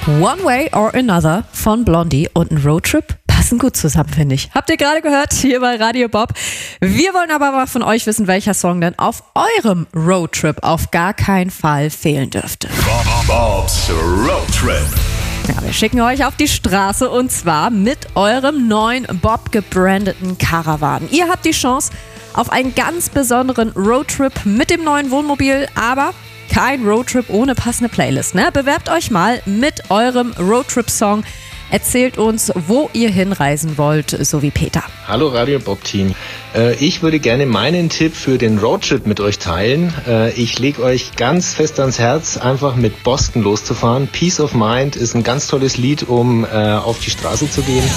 One Way or Another von Blondie und ein Roadtrip passen gut zusammen, finde ich. Habt ihr gerade gehört, hier bei Radio Bob. Wir wollen aber mal von euch wissen, welcher Song denn auf eurem Roadtrip auf gar keinen Fall fehlen dürfte. Bob's Roadtrip. Ja, wir schicken euch auf die Straße und zwar mit eurem neuen Bob gebrandeten Caravan. Ihr habt die Chance auf einen ganz besonderen Roadtrip mit dem neuen Wohnmobil, aber kein Roadtrip ohne passende Playlist, ne? Bewerbt euch mal mit eurem Roadtrip-Song. Erzählt uns, wo ihr hinreisen wollt, so wie Peter. Hallo Radio Bob Team. Ich würde gerne meinen Tipp für den Roadtrip mit euch teilen. Ich lege euch ganz fest ans Herz, einfach mit Boston loszufahren. Peace of Mind ist ein ganz tolles Lied, um auf die Straße zu gehen.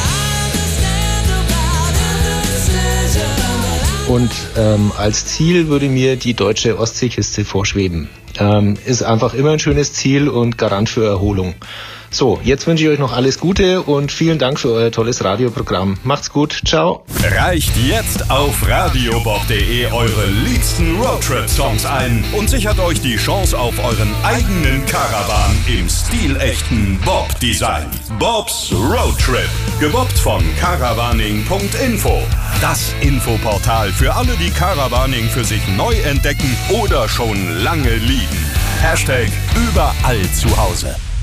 Und als Ziel würde mir die deutsche Ostseeküste vorschweben. Ist einfach immer ein schönes Ziel und Garant für Erholung. So, jetzt wünsche ich euch noch alles Gute und vielen Dank für euer tolles Radioprogramm. Macht's gut, ciao. Reicht jetzt auf radiobob.de eure liebsten Roadtrip-Songs ein und sichert euch die Chance auf euren eigenen Caravan im stilechten Bob-Design. Bob's Roadtrip, gebobbt von caravaning.info. Das Infoportal für alle, die Caravaning für sich neu entdecken oder schon lange lieben. #überall zu Hause.